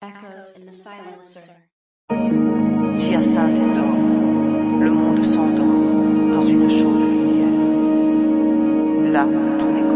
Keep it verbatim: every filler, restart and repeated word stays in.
Hyacinthe dort, le monde s'endort dans une chaude lumière. Là, tout n'est